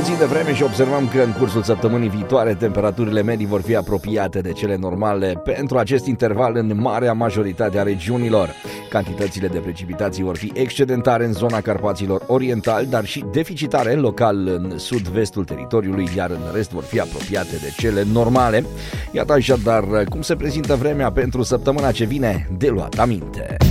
puțin de vreme și observăm că în cursul săptămânii viitoare temperaturile medii vor fi apropiate de cele normale pentru acest interval în marea majoritate a regiunilor. Cantitățile de precipitații vor fi excedentare în zona Carpaților Orientali, dar și deficitare local în sud-vestul teritoriului, iar în rest vor fi apropiate de cele normale. Iată așadar cum se prezintă vremea pentru săptămâna ce vine de luat aminte.